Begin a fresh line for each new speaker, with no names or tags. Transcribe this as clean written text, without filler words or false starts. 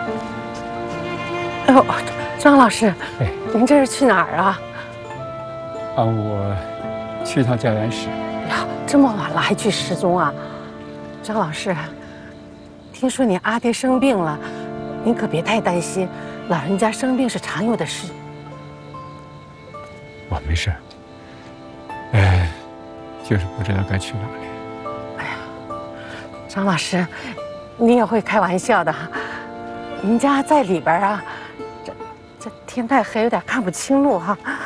哎呦，张老师，
哎，
您这是去哪儿啊？
我去趟教研室。
呀，这么晚了还去失踪啊？张老师，听说你阿爹生病了，您可别太担心，老人家生病是常有的事。
我没事，就是不知道该去哪里。
哎呀，张老师，你也会开玩笑的。您家在里边啊？这天太黑，有点看不清路哈。